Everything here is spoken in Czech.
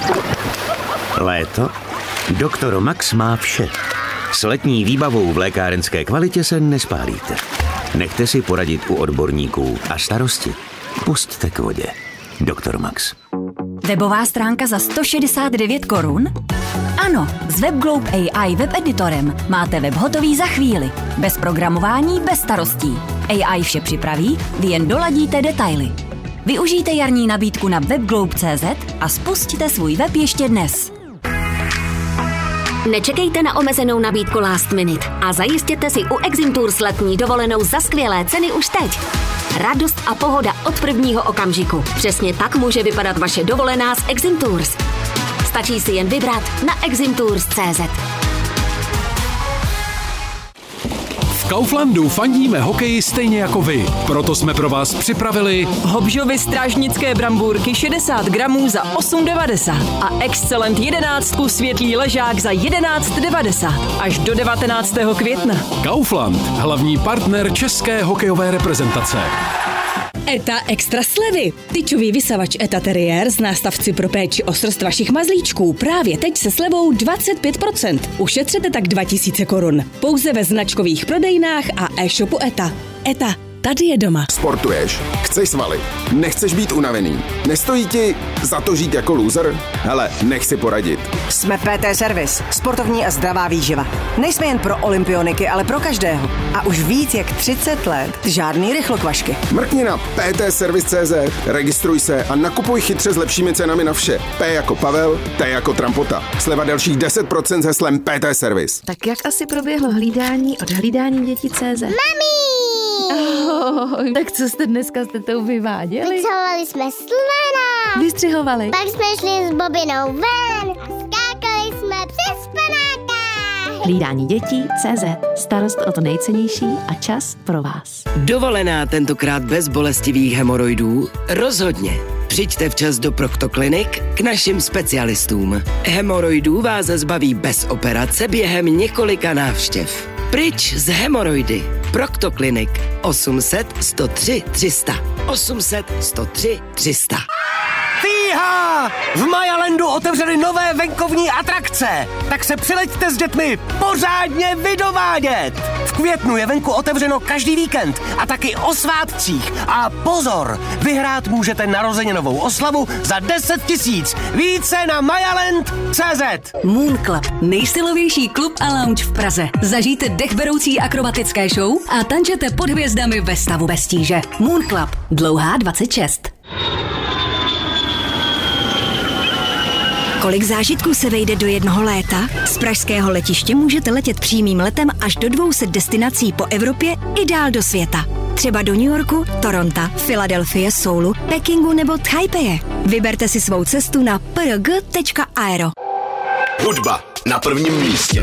Léto? Doktor Max má vše. S letní výbavou v lékárenské kvalitě se nespálíte. Nechte si poradit u odborníků a starosti pusťte k vodě. Doktor Max. Webová stránka za 169 korun? Ano, s WebGlobe AI webeditorem máte web hotový za chvíli. Bez programování, bez starostí. AI vše připraví, vy jen doladíte detaily. Využijte jarní nabídku na webglobe.cz a spusťte svůj web ještě dnes. Nečekejte na omezenou nabídku last minute a zajistěte si u Exim Tours letní dovolenou za skvělé ceny už teď. Radost a pohoda od prvního okamžiku. Přesně tak může vypadat vaše dovolená s Exim Tours. Stačí si jen vybrat na eximtours.cz. V Kauflandu fandíme hokeji stejně jako vy. Proto jsme pro vás připravili Hobžovy strážnické brambůrky 60 gramů za 8,90 a Excellent 11 světlý ležák za 11,90 až do 19. května. Kaufland, hlavní partner české hokejové reprezentace. ETA extra slevy. Tyčový vysavač ETA Terrier z nástavci pro péči o srst vašich mazlíčků právě teď se slevou 25%. Ušetřete tak 2000 korun. Pouze ve značkových prodejnách a e-shopu ETA. ETA, tady je doma. Sportuješ? Chceš svaly? Nechceš být unavený? Nestojí ti za to žít jako loser? Hele, nech si poradit. Jsme PT Servis, sportovní a zdravá výživa. Nejsme jen pro olympioniky, ale pro každého. A už víc jak 30 let žádný rychlokvašky. Mrkni na ptservice.cz, registruj se a nakupuj chytře s lepšími cenami na vše. P jako Pavel, T jako Trampota. Sleva dalších 10% s heslem PT Servis. Tak jak asi proběhlo hlídání od hlídání dětí.cz? Mami! Oh, tak co jste dneska s tetou vyváděli? Vychovali jsme slona. Vystřihovali. Pak jsme šli s Bobinou ven a skákali jsme přes panáka. Hlídání dětí.cz. Starost o to nejcennější a čas pro vás. Dovolená tentokrát bez bolestivých hemoroidů? Rozhodně. Přijďte včas do Proctoclinic k našim specialistům. Hemoroidů vás zbaví bez operace během několika návštěv. Pryč z hemoroidy. Proctoclinic 800 103 300. 800 103 300. Fíha! V Majalandu otevřeli nové venkovní atrakce, tak se přileďte s dětmi pořádně vydovádět. V květnu je venku otevřeno každý víkend a taky o svátcích. A pozor, vyhrát můžete narozeninovou oslavu za 10 000. Více na majaland.cz. Moon Club, nejstylovější klub a lounge v Praze. Zažijte dechberoucí akrobatické show a tančete pod hvězdami ve stavu bez tíže. Moon Club, dlouhá 26. Kolik zážitků se vejde do jednoho léta? Z pražského letiště můžete letět přímým letem až do 200 destinací po Evropě i dál do světa. Třeba do New Yorku, Toronto, Filadelfie, Soulu, Pekingu nebo Taipeje. Vyberte si svou cestu na prg.aero. Hudba na prvním místě.